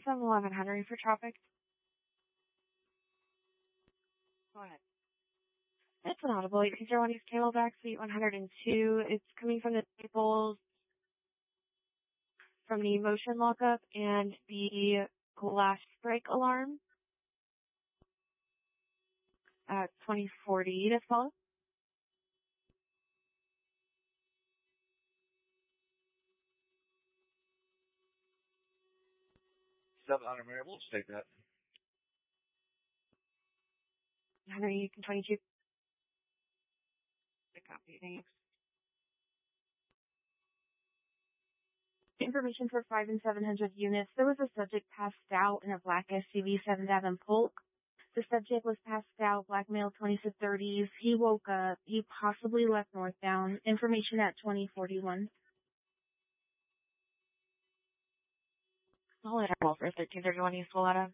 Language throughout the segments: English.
Some 1100 for traffic. Go ahead. It's an audible. 801 East Camelback, Suite 102. It's coming from the tables, from the motion lockup and the glass break alarm at 2040 to follow. 700 Marable, let's take that. 122. Copy, thanks. Information for 5 and 700 units. There was a subject passed out in a black SUV 7th Ave Polk. The subject was passed out, black male, 20s to 30s. He woke up. He possibly left northbound. Information at 2041. Solid call for 1331 East Willetta.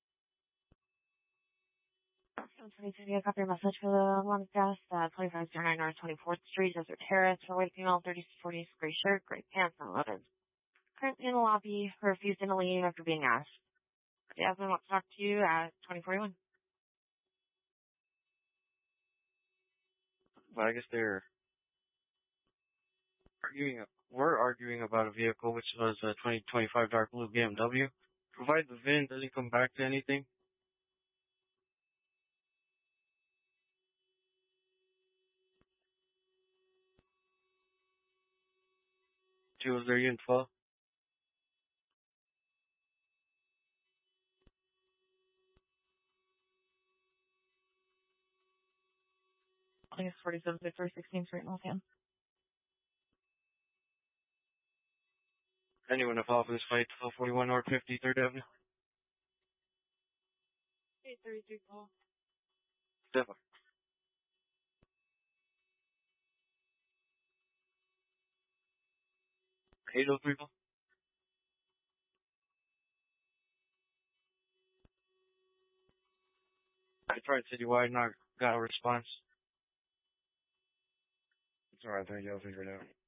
722, I got your message for the one guest, 2509 North 24th Street, Desert Terrace, for white female, 3040s, gray shirt, gray pants, and 11. Currently in the lobby, refused to leave after being asked. Jasmine wants to talk to you at 2041. But I guess we're arguing about a vehicle which was a 2025 dark blue BMW. Provide the VIN, doesn't come back to anything. She was there info. I think it's 47 Victory 16th Street in Waltham. Anyone involved in this fight, 1241 North 53rd Avenue? 833 call. Definitely. 803 call. I tried citywide, not got a response. It's alright, thank you, I'll figure it out.